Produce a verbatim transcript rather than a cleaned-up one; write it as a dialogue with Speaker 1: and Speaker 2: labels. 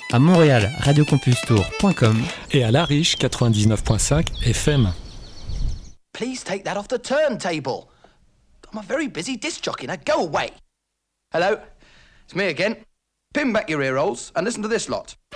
Speaker 1: À Montréal, radiocampus-tour point com
Speaker 2: et à La Riche quatre-vingt-dix-neuf virgule cinq F M.
Speaker 3: Please take that off the turntable. I'm a very busy disc jockey. Now go away. Hello, it's me again. Pin back your ear holes and listen to this lot.